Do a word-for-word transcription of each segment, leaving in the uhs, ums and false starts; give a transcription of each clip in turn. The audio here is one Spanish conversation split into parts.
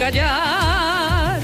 callar.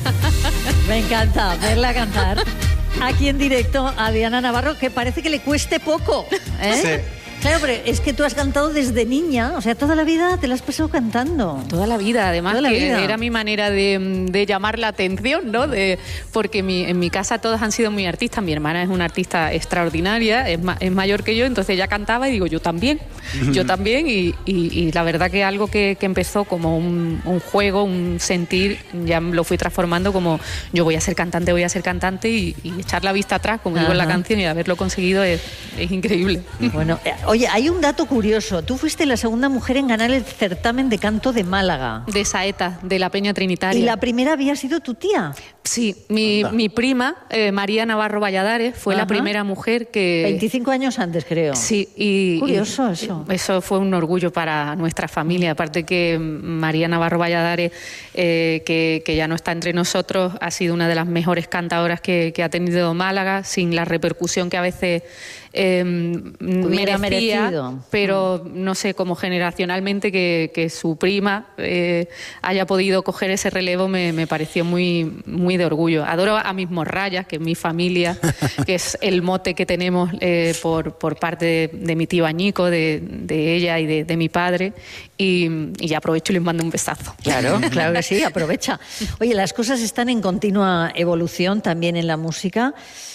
Me encanta verla cantar aquí en directo a Diana Navarro, que parece que le cueste poco, ¿eh? Sí. Claro, pero es que tú has cantado desde niña, o sea, toda la vida te la has pasado cantando. Toda la vida, además, Toda la que vida. era mi manera de, de llamar la atención, ¿no? De, porque mi, en mi casa todos han sido muy artistas. Mi hermana es una artista extraordinaria, es, ma, es mayor que yo, entonces ella cantaba y digo, yo también, yo también. Y, y, y la verdad que algo que, que empezó como un, un juego, un sentir, ya lo fui transformando como yo voy a ser cantante, voy a ser cantante y, y echar la vista atrás, como digo en la canción, y haberlo conseguido es, es increíble. Bueno, eh, oye, hay un dato curioso. Tú fuiste la segunda mujer en ganar el certamen de canto de Málaga. De Saeta, de la Peña Trinitaria. Y la primera había sido tu tía. Sí, mi, mi prima, eh, María Navarro Valladares, fue Ajá. la primera mujer que... veinticinco años antes, creo. Sí, y... Curioso y, eso. Eso fue un orgullo para nuestra familia. Aparte que María Navarro Valladares, eh, que, que ya no está entre nosotros, ha sido una de las mejores cantadoras que, que ha tenido Málaga, sin la repercusión que a veces... Eh, Hubiera merecía, merecido. pero no sé, como generacionalmente que, que su prima eh, haya podido coger ese relevo me, me pareció muy, muy de orgullo. Adoro a mis morrayas, que es mi familia, que es el mote que tenemos eh, por, por parte de, de mi tío Añico, de, de ella y de, de mi padre, y, y ya aprovecho y les mando un besazo. Claro, claro que sí, aprovecha. Oye, las cosas están en continua evolución también en la música.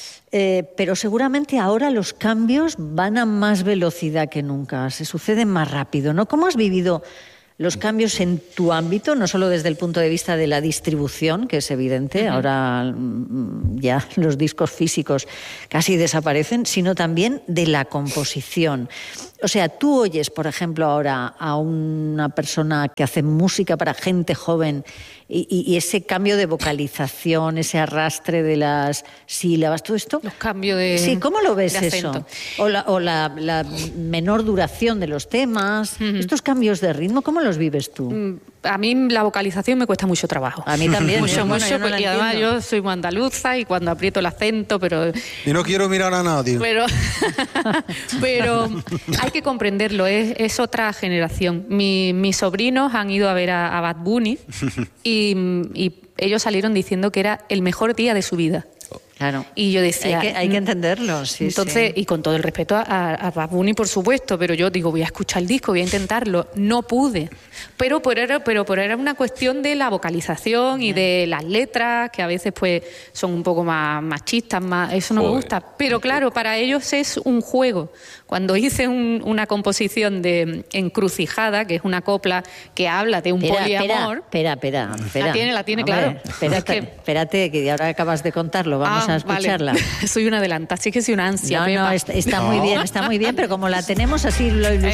Eh, pero seguramente ahora los cambios van a más velocidad que nunca, se suceden más rápido, ¿no? ¿Cómo has vivido los cambios en tu ámbito, no solo desde el punto de vista de la distribución, que es evidente, uh-huh. ahora mm, ya los discos físicos casi desaparecen, sino también de la composición? O sea, tú oyes, por ejemplo, ahora a una persona que hace música para gente joven y, y, y ese cambio de vocalización, ese arrastre de las sílabas, todo esto. Los cambios de Sí, ¿cómo lo ves de eso? acento. O, la, o la, la menor duración de los temas, Uh-huh. estos cambios de ritmo, ¿cómo los vives tú? A mí la vocalización me cuesta mucho trabajo. A mí también. mucho, ¿eh? Bueno, mucho. yo no la y además entiendo. yo soy muy andaluza y cuando aprieto el acento, pero... Y no quiero mirar a nadie. Pero, pero hay que comprenderlo, es, es otra generación. Mi, mis sobrinos han ido a ver a, a Bad Bunny y, y ellos salieron diciendo que era el mejor día de su vida. Claro. Y yo decía... Hay que, hay que entenderlo, sí, Entonces, sí. y con todo el respeto a, a Bad Bunny, por supuesto, pero yo digo, voy a escuchar el disco, voy a intentarlo. No pude. Pero por era, pero por era una cuestión de la vocalización y de las letras, que a veces pues son un poco más machistas, más, eso no Joder. me gusta. Pero claro, para ellos es un juego. Cuando hice un, una composición de Encrucijada, que es una copla que habla de un espera, poliamor... Espera, espera, espera. La tiene, la tiene, Hombre, claro. Espérate, Es que... espérate, que ahora acabas de contarlo, vamos Ah, a escucharla. Vale. Soy una adelanta, sí que soy una ansia. No, Pepa. no, está, está no. muy bien, está muy bien, pero como la tenemos así lo ilustramos.